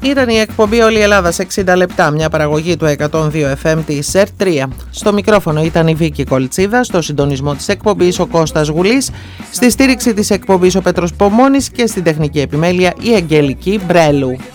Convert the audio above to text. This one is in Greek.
Ήταν η εκπομπή Όλη η Ελλάδα σε 60 λεπτά, μια παραγωγή του 102 FM της ΕΡΤ3. Στο μικρόφωνο ήταν η Βίκη Κολτσίδα, στο συντονισμό της εκπομπής ο Κώστας Γουλής, στη στήριξη της εκπομπής ο Πέτρος Πομώνης και στην τεχνική επιμέλεια η Αγγελική Μπρέλου.